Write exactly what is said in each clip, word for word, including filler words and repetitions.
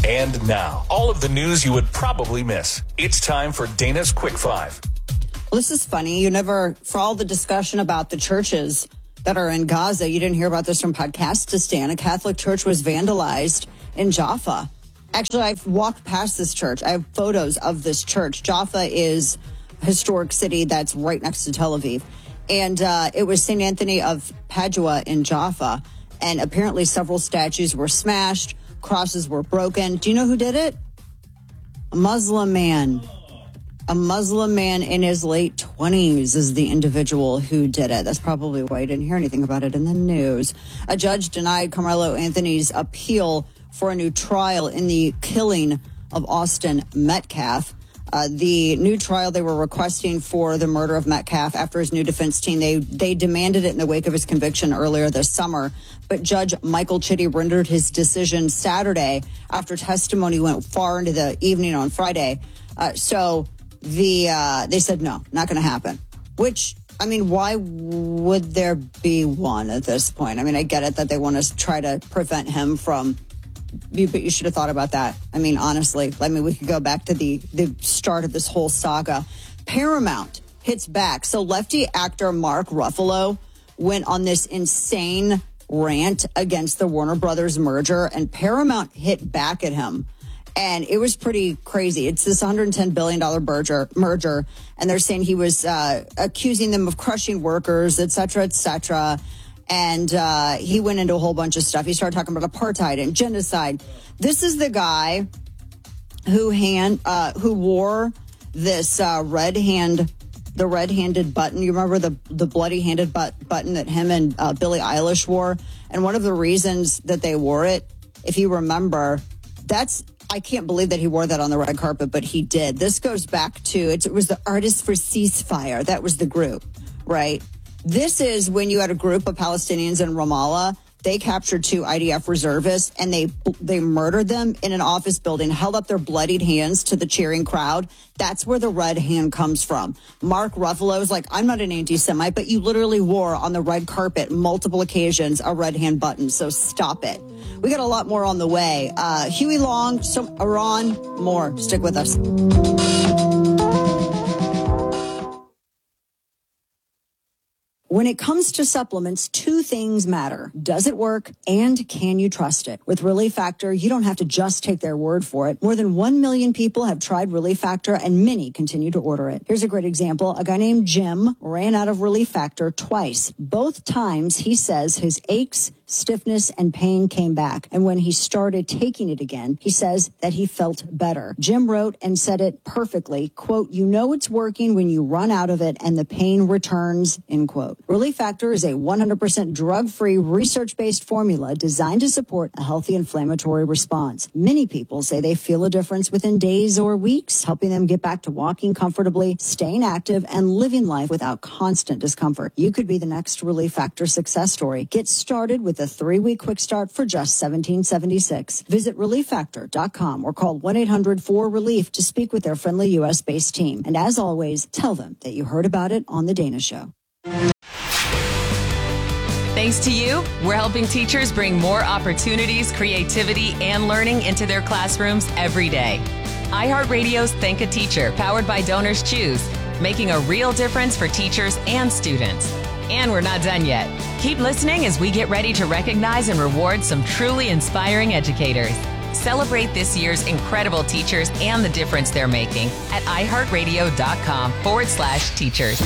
And now, all of the news you would probably miss. It's time for Dana's Quick Five. Well, this is funny. You never, for all the discussion about the churches that are in Gaza, you didn't hear about this from Podcastistan. A Catholic church was vandalized in Jaffa. Actually, I've walked past this church. I have photos of this church. Jaffa is a historic city that's right next to Tel Aviv. And uh, it was Saint Anthony of Padua in Jaffa. And apparently several statues were smashed. Crosses were broken. Do you know who did it? A Muslim man. A Muslim man in his late twenties is the individual who did it. That's probably why you didn't hear anything about it in the news. A judge denied Carmelo Anthony's appeal for a new trial in the killing of Austin Metcalf. Uh, the new trial they were requesting for the murder of Metcalf after his new defense team, they they demanded it in the wake of his conviction earlier this summer. But Judge Michael Chitty rendered his decision Saturday after testimony went far into the evening on Friday. Uh, so the uh, they said, no, not going to happen. Which, I mean, why would there be one at this point? I mean, I get it that they want to try to prevent him from... But you should have thought about that. I mean, honestly, I mean, we could go back to the, the start of this whole saga. Paramount hits back. So lefty actor Mark Ruffalo went on this insane rant against the Warner Brothers merger, and Paramount hit back at him. And it was pretty crazy. It's this one hundred ten billion dollars merger, merger, and they're saying he was uh, accusing them of crushing workers, et cetera, et cetera. And uh, he went into a whole bunch of stuff. He started talking about apartheid and genocide. This is the guy who hand uh, who wore this uh, red hand, the red-handed button. You remember the the bloody-handed but- button that him and uh, Billie Eilish wore? And one of the reasons that they wore it, if you remember, that's I can't believe that he wore that on the red carpet, but he did. This goes back to it, it was the Artists for Ceasefire. That was the group, right? This is when you had a group of Palestinians in Ramallah. They captured two I D F reservists and they they murdered them in an office building, held up their bloodied hands to the cheering crowd. That's where the red hand comes from. Mark Ruffalo is like, I'm not an anti-Semite, but you literally wore on the red carpet multiple occasions a red hand button. So stop it. We got a lot more on the way. Uh, Huey Long, so Iran, more. Stick with us. When it comes to supplements, two things matter. Does it work and can you trust it? With Relief Factor, you don't have to just take their word for it. More than one million people have tried Relief Factor and many continue to order it. Here's a great example. A guy named Jim ran out of Relief Factor twice. Both times he says his aches, stiffness, and pain came back. And when he started taking it again, he says that he felt better. Jim wrote and said it perfectly, quote, you know it's working when you run out of it and the pain returns, end quote. Relief Factor is a one hundred percent drug-free, research-based formula designed to support a healthy inflammatory response. Many people say they feel a difference within days or weeks, helping them get back to walking comfortably, staying active, and living life without constant discomfort. You could be the next Relief Factor success story. Get started with a three-week quick start for just seventeen seventy-six. Visit relief factor dot com or call one eight hundred four relief to speak with their friendly U S-based team. And as always, tell them that you heard about it on The Dana Show. Thanks to you, we're helping teachers bring more opportunities, creativity, and learning into their classrooms every day. iHeartRadio's Thank a Teacher, powered by Donors Choose, making a real difference for teachers and students. And we're not done yet. Keep listening as we get ready to recognize and reward some truly inspiring educators. Celebrate this year's incredible teachers and the difference they're making at iHeartRadio.com forward slash teachers.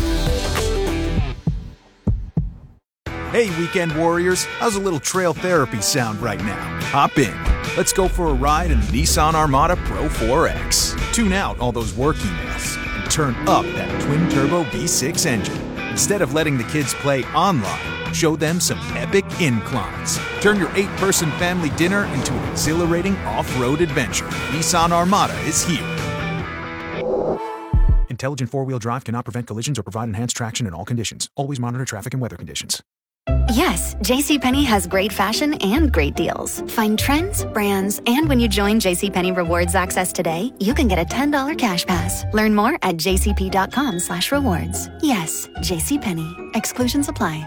Hey, weekend warriors, how's a little trail therapy sound right now? Hop in. Let's go for a ride in the Nissan Armada Pro four X. Tune out all those work emails and turn up that twin-turbo V six engine. Instead of letting the kids play online, show them some epic inclines. Turn your eight-person family dinner into an exhilarating off-road adventure. Nissan Armada is here. Intelligent four-wheel drive cannot prevent collisions or provide enhanced traction in all conditions. Always monitor traffic and weather conditions. Yes, JCPenney has great fashion and great deals. Find trends, brands, and when you join JCPenney Rewards Access today, you can get a ten dollars cash pass. Learn more at jcp.com slash rewards. Yes, JCPenney. Exclusions apply.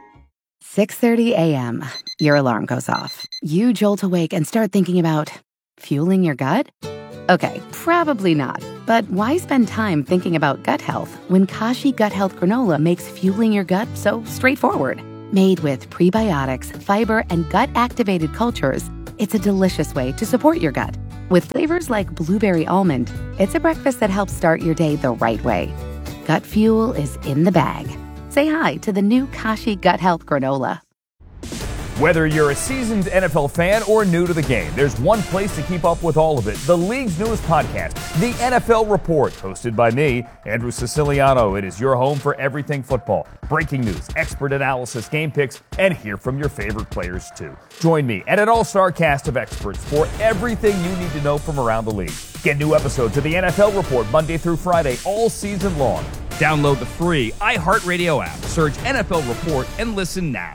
six thirty a.m. Your alarm goes off. You jolt awake and start thinking about Fueling your gut? Okay, probably not. But why spend time thinking about gut health when Kashi Gut Health Granola makes fueling your gut so straightforward? Made with prebiotics, fiber, and gut-activated cultures, it's a delicious way to support your gut. With flavors like blueberry almond, it's a breakfast that helps start your day the right way. Gut fuel is in the bag. Say hi to the new Kashi Gut Health Granola. Whether you're a seasoned N F L fan or new to the game, there's one place to keep up with all of it. The league's newest podcast, The N F L Report, hosted by me, Andrew Siciliano. It is your home for everything football. Breaking news, expert analysis, game picks, and hear from your favorite players, too. Join me and an all-star cast of experts for everything you need to know from around the league. Get new episodes of The N F L Report Monday through Friday, all season long. Download the free iHeartRadio app, search N F L Report, and listen now.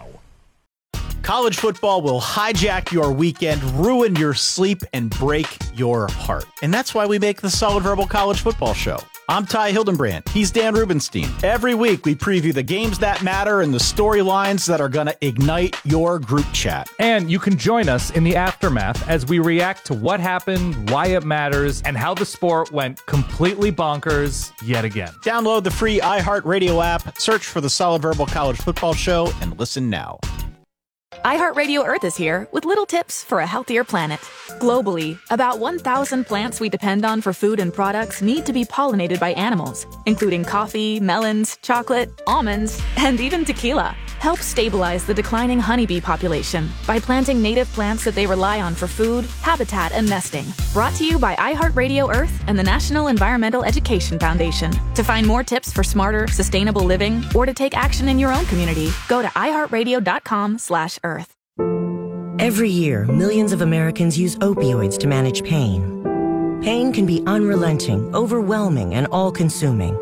College football will hijack your weekend, ruin your sleep, and break your heart. And that's why we make the Solid Verbal College Football Show. I'm Ty Hildenbrand. He's Dan Rubenstein. Every week, we preview the games that matter and the storylines that are going to ignite your group chat. And you can join us in the aftermath as we react to what happened, why it matters, and how the sport went completely bonkers yet again. Download the free iHeartRadio app, search for the Solid Verbal College Football Show, and listen now. iHeartRadio Earth is here with little tips for a healthier planet. Globally, about one thousand plants we depend on for food and products need to be pollinated by animals, including coffee, melons, chocolate, almonds, and even tequila. Help stabilize the declining honeybee population by planting native plants that they rely on for food, habitat, and nesting. Brought to you by iHeartRadio Earth and the National Environmental Education Foundation. To find more tips for smarter, sustainable living, or to take action in your own community, go to iHeartRadio.com slash Earth. Every year, millions of Americans use opioids to manage pain. Pain can be unrelenting, overwhelming, and all-consuming.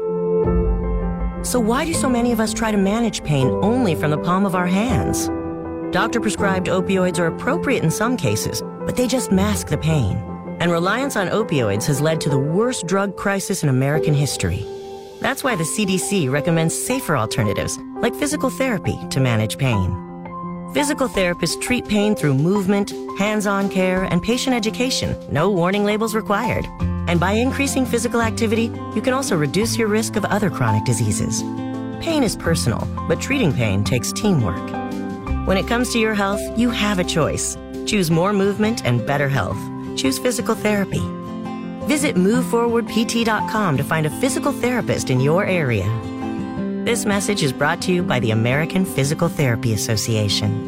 So why do so many of us try to manage pain only from the palm of our hands? Doctor-prescribed opioids are appropriate in some cases, but they just mask the pain. And reliance on opioids has led to the worst drug crisis in American history. That's why the C D C recommends safer alternatives, like physical therapy, to manage pain. Physical therapists treat pain through movement, hands-on care, and patient education. No warning labels required. And by increasing physical activity, you can also reduce your risk of other chronic diseases. Pain is personal, but treating pain takes teamwork. When it comes to your health, you have a choice. Choose more movement and better health. Choose physical therapy. Visit move forward P T dot com to find a physical therapist in your area. This message is brought to you by the American Physical Therapy Association.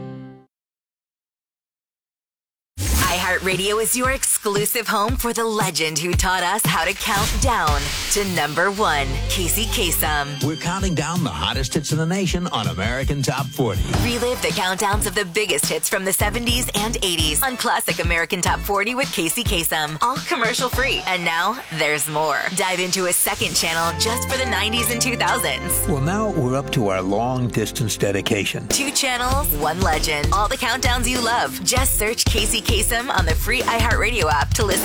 iHeartRadio is your exclusive home for the legend who taught us how to count down to number one, Casey Kasem. We're counting down the hottest hits in the nation on American Top forty. Relive the countdowns of the biggest hits from the seventies and eighties on Classic American Top forty with Casey Kasem. All commercial free. And now there's more. Dive into a second channel just for the nineties and two thousands. Well, now we're up to our long distance dedication. Two channels, one legend. All the countdowns you love. Just search Casey Kasem on the free iHeartRadio app to listen